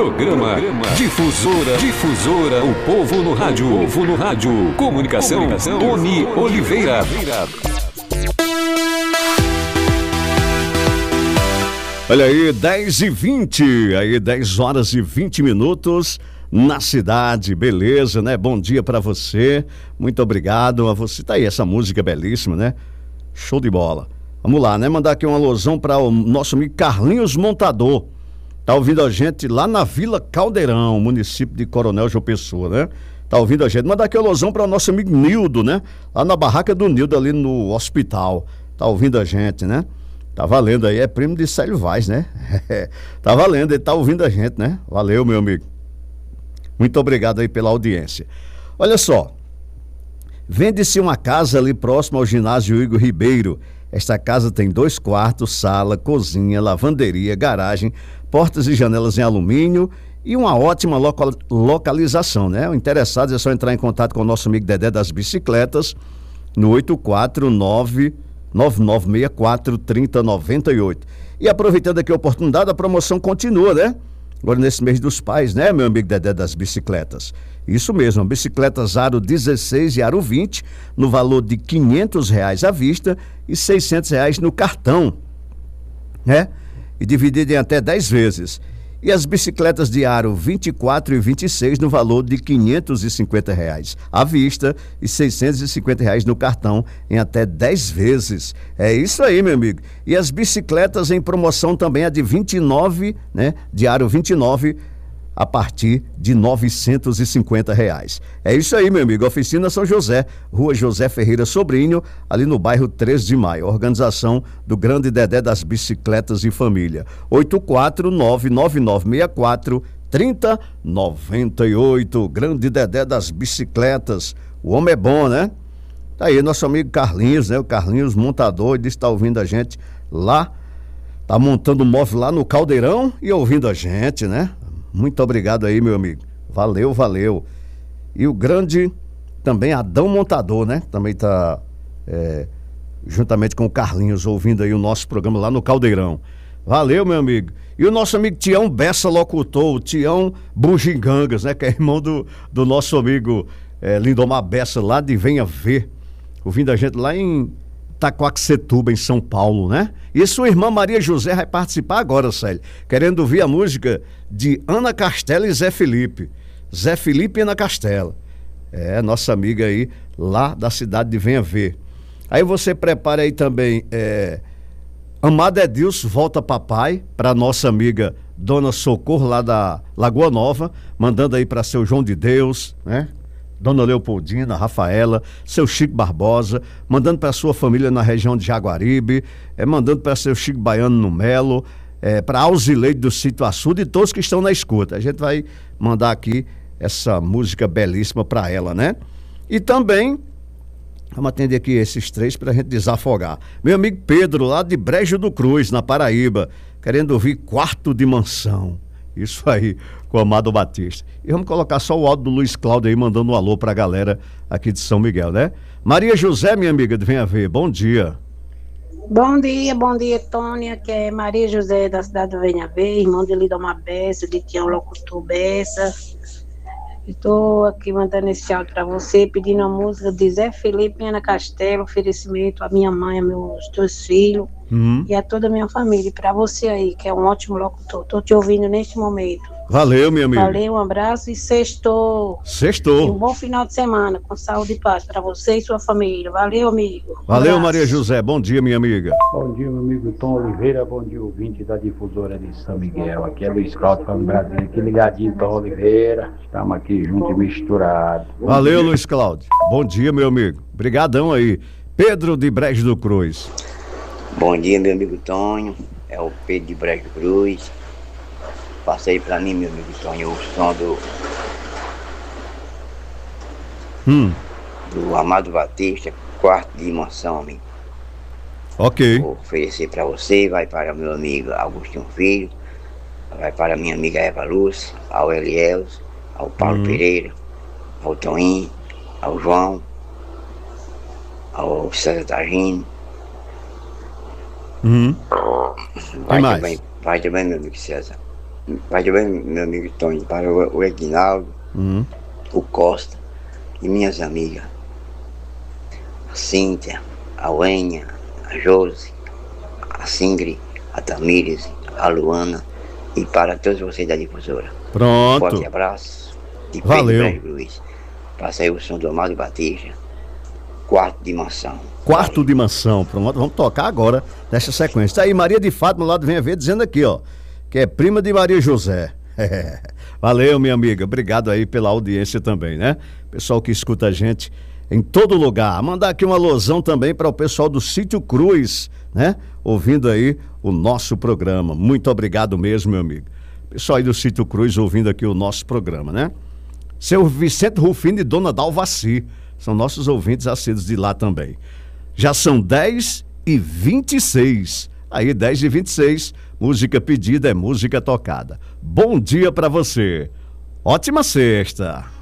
Programa Difusora, o povo no rádio. Comunicação, Tony Oliveira. Olha aí, 10h20, aí 10 horas e 20 minutos na cidade, beleza, né? Bom dia pra você, muito obrigado a você. Tá aí essa música belíssima, né? Show de bola. Vamos lá, né? Mandar aqui uma alusão para o nosso amigo Carlinhos Montador. Tá ouvindo a gente lá na Vila Caldeirão, município de Coronel João Pessoa, né? Tá ouvindo a gente. Mandar aqui uma alusão para o nosso amigo Nildo, né? Lá na barraca do Nildo, ali no hospital. Tá ouvindo a gente, né? Tá valendo aí, é primo de Célio Vaz, né? Tá valendo, ele tá ouvindo a gente, né? Valeu, meu amigo. Muito obrigado aí pela audiência. Olha só, vende-se uma casa ali próximo ao ginásio Igor Ribeiro. Esta casa tem 2 quartos, sala, cozinha, lavanderia, garagem, portas e janelas em alumínio e uma ótima localização, né? O interessado é só entrar em contato com o nosso amigo Dedé das Bicicletas no 849-9964-3098. E aproveitando aqui a oportunidade, a promoção continua, né? Agora nesse mês dos pais, né, meu amigo Dedé das Bicicletas? Isso mesmo, bicicletas Aro 16 e Aro 20, no valor de R$500 à vista e R$600 no cartão, né? E dividido em até 10 vezes. E as bicicletas de Aro 24 e 26 no valor de R$550 à vista e R$650 no cartão em até 10 vezes. É isso aí, meu amigo. E as bicicletas em promoção também, a de 29, né? De Aro 29 a partir de R$950. É isso aí, meu amigo. Oficina São José, Rua José Ferreira Sobrinho, ali no bairro 3 de Maio. Organização do grande Dedé das Bicicletas e Família. 849-9964-3098. Grande Dedé das Bicicletas. O homem é bom, né? Tá aí nosso amigo Carlinhos, né? O Carlinhos Montador, ele está ouvindo a gente lá. Tá montando móvel lá no Caldeirão e ouvindo a gente, né? Muito obrigado aí, meu amigo. Valeu, valeu. E o grande também Adão Montador, né? Também tá juntamente com o Carlinhos ouvindo aí o nosso programa lá no Caldeirão. Valeu, meu amigo. E o nosso amigo Tião Bessa locutor, o Tião Bugigangas, né? Que é irmão do nosso amigo Lindomar Bessa, lá de Venha Ver. Ouvindo a gente lá em Itaquaquecetuba, em São Paulo, né? E sua irmã Maria José vai participar agora, Célio, querendo ouvir a música de Ana Castela e Zé Felipe. Zé Felipe e Ana Castela. É, nossa amiga aí, lá da cidade de Venha Ver. Aí você prepara aí também, Amado Edilson, Volta Papai, para nossa amiga Dona Socorro, lá da Lagoa Nova, mandando aí para seu João de Deus, né? Dona Leopoldina, Rafaela, seu Chico Barbosa, mandando para sua família na região de Jaguaribe, mandando para seu Chico Baiano no Melo, para Alzileide do Sítio Açude e todos que estão na escuta. A gente vai mandar aqui essa música belíssima para ela, né? E também, vamos atender aqui esses 3 para a gente desafogar. Meu amigo Pedro, lá de Brejo do Cruz, na Paraíba, querendo ouvir Quarto de Mansão. Isso aí, com o Amado Batista. E vamos colocar só o áudio do Luiz Cláudio aí, mandando um alô pra galera aqui de São Miguel, né? Maria José, minha amiga, venha ver, bom dia. Bom dia, Tônia, que é Maria José da cidade do Venha Ver, irmão de Lidomar Bessa, de Tião Locutor Bessa. Estou aqui mandando esse áudio para você, pedindo a música de Zé Felipe e Ana Castela, oferecimento à minha mãe, a meus 2 filhos e a toda a minha família. E para você aí, que é um ótimo locutor, estou te ouvindo neste momento. Valeu, minha amiga. Valeu, um abraço e sextou. Sextou. E um bom final de semana, com saúde e paz para você e sua família. Valeu, amigo. Valeu, Maria José. Bom dia, minha amiga. Bom dia, meu amigo Tom Oliveira. Bom dia, ouvinte da Difusora de São Miguel. Aqui é Luiz Cláudio falando Brasília. Aqui ligadinho, Tom Oliveira. Estamos aqui juntos e misturados. Valeu, Luiz Cláudio. Bom dia, meu amigo. Obrigadão aí. Pedro de Brejo do Cruz. Bom dia, meu amigo Tonho. É o Pedro de Brejo do Cruz. Passei pra mim, meu amigo Tonho, o som do Amado Batista, Quarto de Mansão, amigo. Ok. Vou oferecer pra você, vai para meu amigo Agostinho Filho, vai para minha amiga Eva Lúcia, ao Eliels, ao Paulo Pereira, ao Toninho, ao João, ao César Targino. Vai também, meu amigo César. Vai também, meu amigo Tony, para o Edinaldo, o Costa e minhas amigas. A Cíntia, a Wênia, a Josi, a Singri, a Tamires, a Luana e para todos vocês da difusora. Pronto. Forte abraço. E Valeu. Pedro Luiz. Passa aí o som do Amado Batista. Quarto dimensão. Quarto dimensão. Pronto, vamos tocar agora nessa sequência. Tá aí Maria de Fátima lá do Venha Ver dizendo aqui, ó, que é prima de Maria José. Valeu, minha amiga. Obrigado aí pela audiência também, né? Pessoal que escuta a gente em todo lugar. Mandar aqui uma alusão também para o pessoal do Sítio Cruz, né? Ouvindo aí o nosso programa. Muito obrigado mesmo, meu amigo. Pessoal aí do Sítio Cruz ouvindo aqui o nosso programa, né? Seu Vicente Rufino e Dona Dalvaci são nossos ouvintes assíduos de lá também. Já são 10h26. Aí, 10h26, música pedida é música tocada. Bom dia para você. Ótima sexta.